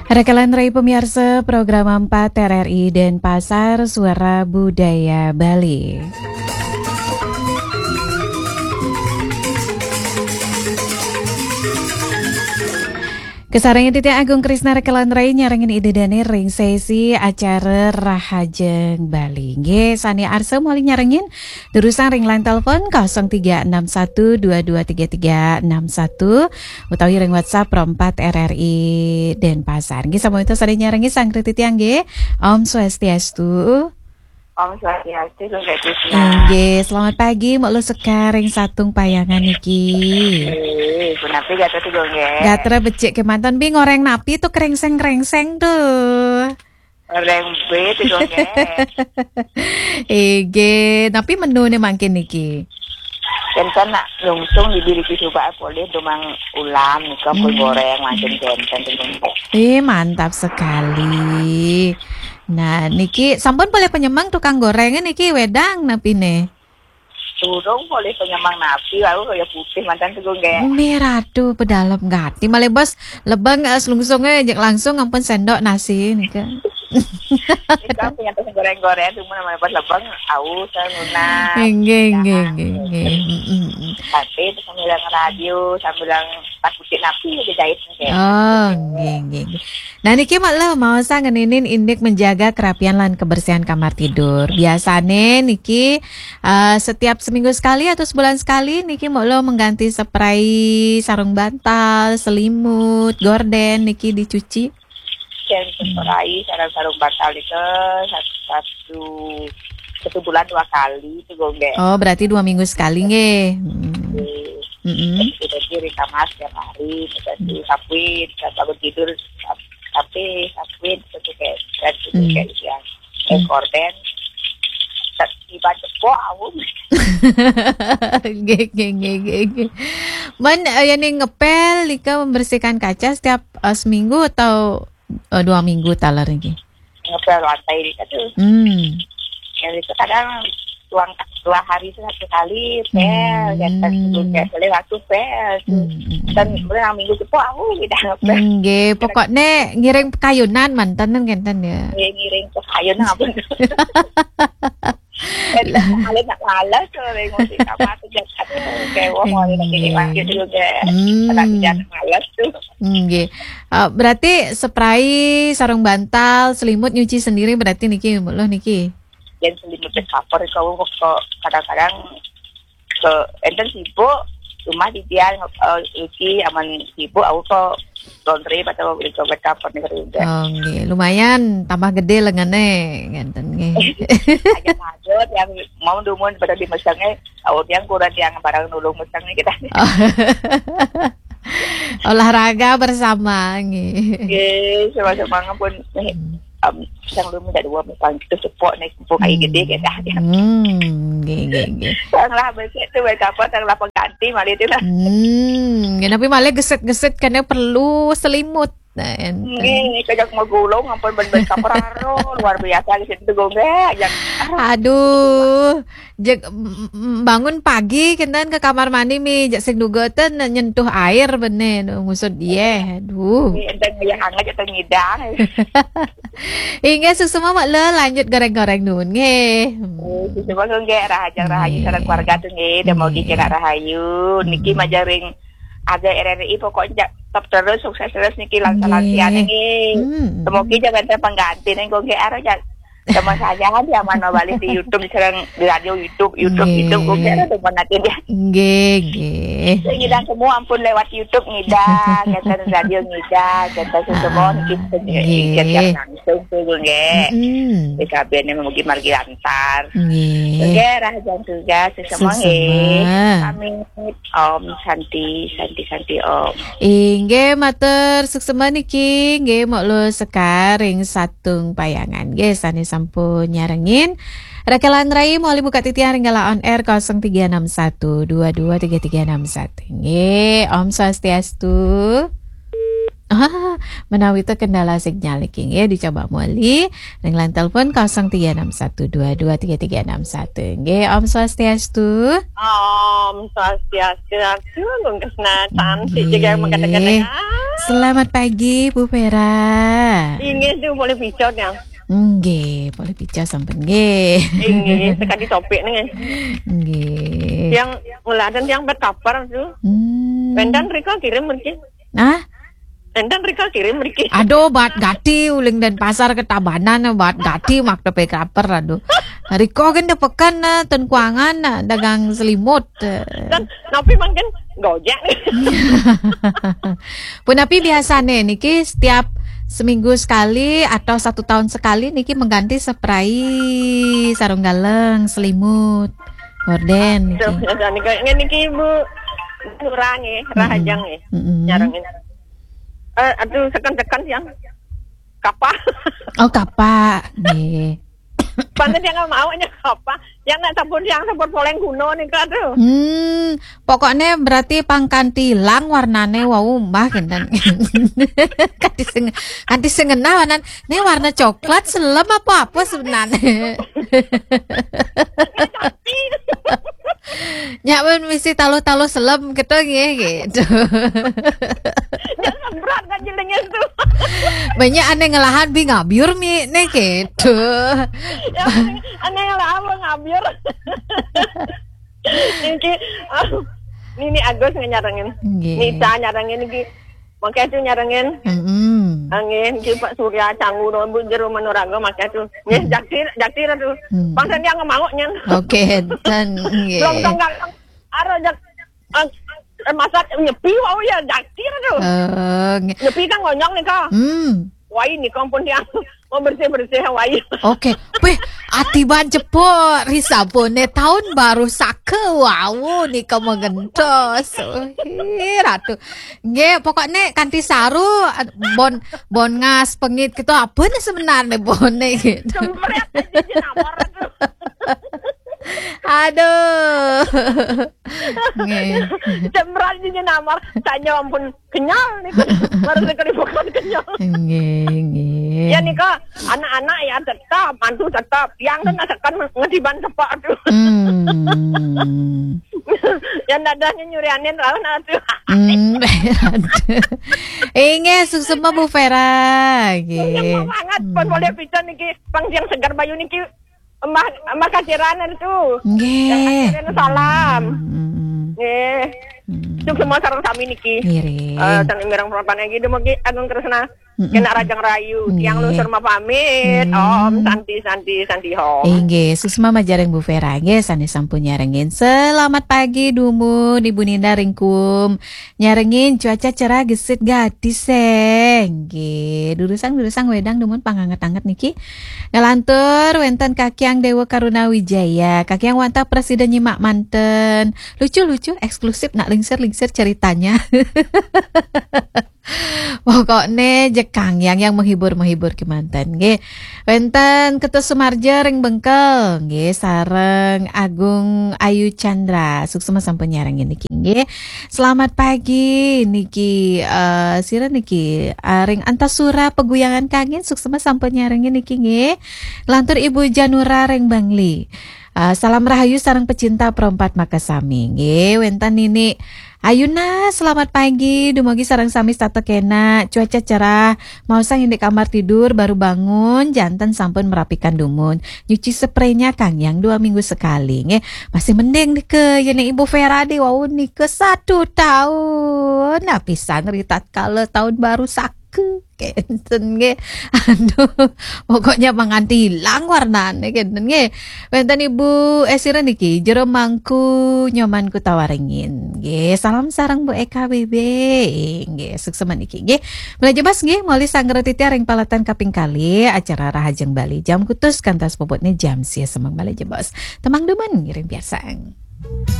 Rekelan Rai pemirsa program 4 RRI Denpasar Suara Budaya Bali. Kesarangnya Titi Agung Krisna Rekelan Rai nyarengin ide dane ring sesi acara Rahajeng Bali. Nggih, Sani Arsa mau nyarengin terusan ring line telepon 0361223361 utawi ring WhatsApp 4 RRI Denpasar. Nggih, sama itu sari nyarengin sang Titi nggih. Om Swastiastu. Om Swastiastu, nggih, selamat pagi, mau lu sekarang satung payangan iki. Napi gatra tuh nggih. Gatra becik ke mantan bi ngoreng napi tuh krengseng tuh. Goreng be tuh nggih. Ege, napi menu nih makin niki. Kenten nak langsung diberi coba boleh domang ulam nika pun goreng macam kenten tuh. Mantap sekali. Nah, niki sampun boleh penyemang tukang gorengan niki wedang napi nih. Turung boleh penyemang napi lalu kaya putih mantan tuh nggih. Merah tuh pedalem gati malah bos lebang selungsungnya ajak langsung ampun sendok nasi nika. Kita punya terus goreng-goreng cuma namanya pas lebang aus nuna. Nggih. Tapi sambil radio sambil takutin napi aja jahit nggih. Oh, nggih. Nah niki malah mau ngeninin indik menjaga kerapian lan kebersihan kamar tidur. Biasane niki setiap seminggu sekali atau sebulan sekali niki mau lo mengganti spray sarung bantal, selimut, gorden niki dicuci. Dan spray sarung bantal itu satu bulan 2 kali itu nggih. Oh, berarti 2 minggu sekali nggih. Kita kiri kamar setiap hari, kita sapuin, kita bangun tidur, tapi sapuin itu kayak gorden, tiba cepo awun. Geng. Man, yang ngepel, Lika membersihkan kaca setiap seminggu atau 2 minggu talar lagi? Ngepel lantai itu. Yang itu kadang 2 hari 1 kali pel, dan boleh waktu pel. Dan boleh minggu cepo aku tidak ngepel. Nggih, pokoknya ngiring kayunan mantan kan ya. Ngiring kayunan apa? Kalau nak malas kalau ngusik kamar tu jadi kayak mau lagi lagi juga. Kalau jangan malas tu. Nggih. Berarti spray, sarung bantal, selimut nyuci sendiri berarti niki loh niki. Dan selimut cover kau kadang-kadang ke enten sibuk rumah di dia nyuci aman sibuk aku kok laundry atau beli cover nih kerja. Oh nggih, lumayan tambah gede lengannya ngenten nggih. Agak yang mau dumun pada di mesangnya awal yang kurang yang barang nulung mesangnya kita. Olahraga bersama nggih. Nggih, sama-sama pun yang lu minta 2 mesang kita support naik kumpul kayu gede kita. Nggih. Tanglah besok tu apa tanglah pengganti malah itu lah. Tapi malah geset-geset karena perlu selimut. Nggih, kajak mau gulung ampun ben kapraro luar biasa di situ gonge yang aduh bangun pagi kenten ke kamar mandi mi jak sing dugoten nyentuh air bener ngusut dia aduh enteng yang hangat atau ngidang. Inge susuma mak le lanjut goreng-goreng nun nggih. Coba nggih rahayu sareng keluarga tuh nggih dan mau dikira rahayu niki majaring ada RRI pokoknya top terus sukses terus niki lansia niki. Semoga jangan terpengganti nih gue arah sama saya kan dia mana balik di YouTube sekarang di radio YouTube gue kira tuh nanti dia. Nggih. Ngidang semua ampun lewat YouTube ngidang, kata radio ngidang, kata semua niki langsung tuh nggih. Di kabinnya mau margi antar. Nggih, rahajan juga semua nggih. Kami Om Santi Om. Nggih matur suksema niki nggih mau lo sekaring satung payangan. Nggih sane sampun nyarengin. Rekelan Rai mau buka titian Renggala on air 0361223361. Nggih, Om Swastiastu. Menawi itu kendala sinyal iki nggih dicoba muli dengan telepon 0361223361. Nggih, Om Swastiastu. Om Swastiastu. Nunggu senatan sih juga mengatakan Selamat pagi Bu Vera. Inggih tuh boleh picot ya. Nggih, boleh pica sampun nggih. Inggih sekali topik nih. Nggih. Yang ngeladen yang berkapar tuh. Pendan Rika kirim mriki. Nah, Pendan Rika kirim mriki. aduh bat gati uling dan pasar ke Tabanan bat gati mak tepe kaper aduh. Riko kan depekan ten kuangan dagang selimut. Dan napi mungkin gojek nih. Pun tapi biasanya niki setiap seminggu sekali atau 1 tahun sekali niki mengganti spray sarung galeng, selimut, horden niki. Niki Ibu Nurangi, Rahajang nih. Nyarengin. Aduh sekan-sekan yang kapal. Oh, kapak. Nggih. Pantes yang nggak mau nya apa? Yang nggak sabun poleng kuno nih kak tuh. Pokoknya berarti pangkantilang warnane wau mbah kinten. Kanti sengena warna ini warna coklat selem apa sebenarnya. Nyawen mesti talu-talu selem gitu nggih gitu. Jangan berat kan jelengnya tuh. Banyak aneh ngelahan bi ngabiur mi nih gitu. Aneh lah apa ngabiur. Ini Agus nyarengin. Nita nyarengin iki. Makanya tuh nyarengin. Angin ki Pak Surya canggu no Bu jero Manuraga makanya tuh. Nggih jaktir tuh. Pangsen dia nggak mau nyen. Oke, dan nggih. Belum tonggang. Aro jak masak nyepi wau ya jaktir tuh. Nyepi kan ngonyong nih kak. Wah ini kampung yang mau bersih Hawaii. Oke, weh, atiban jepot risabone tahun baru sake wow nih kamu gentos. Ratu. Nggih, pokoknya kanti saru bon ngas pengit gitu apa nih sebenarnya bone gitu. Cemret aja namor tuh. Aduh. Nggih. Cemret aja namor. Tanya ampun kenyal nih. Baru sekali bukan kenyal. Nggih. Ya nih kak, anak-anak ya tetap, mantu tetap. Yang kan asalkan ngediban sepak tuh. Yang dadahnya nyurianin lawan tuh. Inge susuma Bu Vera. Nggih. Banget pun boleh pican niki pangsiang segar bayu niki. Emak kaciranan tuh. Nggih. Yang salam. Nggih. Itu semua sareng sami niki. Tan imirang perempuan lagi demogi Agung Kresna. Kena Rajang Rayu, yang lusur mah pamit. Om Santi Hom. Nggih, susma majareng Bu Vera nggih sane sampun nyarengin. Selamat pagi Dumun, Ibu Ninda ringkum. Nyarengin cuaca cerah gesit gadis nggih. Durusang wedang Dumun panganget-anget niki. Ngalantur wenten Kakiang Dewa Karuna Wijaya, Kakiang wantah Presiden nyimak manten. Lucu eksklusif nak lingser ceritanya. Pokoknya jekang yang menghibur ke mantan nggih. Wenten Ketua Sumarja ring Bengkel nggih sareng Agung Ayu Chandra suksema sampun nyarengin niki nggih. Selamat pagi niki sira niki ring Antasura Peguyangan Kangin suksema sampun nyarengin niki nggih. Lantur Ibu Janura ring Bangli. Salam rahayu sareng pecinta perempat makasami nggih. Wenten Nini Ayuna, selamat pagi. Dumogi sareng sami satekena. Cuaca cerah. Mau sang di kamar tidur baru bangun. Jantan sampun merapikan Dumun. Nyuci spraynya Kang yang 2 minggu sekali. Nge, masih mending nih ke yani Ibu Vera di wow nih ke 1 tahun. Nah pisan ritat kala tahun baru sake. Kenten nge. Aduh, pokoknya manganti hilang warnane kenten nge. Wenten Ibu Esira niki jero mangku nyomanku tawaringin. Nge, salam sarang Bu Eka BB. Nge, sukseman niki nge. Mulai jebas nge, moli sangger titiar ring palatan kaping kali acara Rahajeng Bali jam kutus kantas popotnya jam sia semang balik jebas. Temang demen ngiring biasa.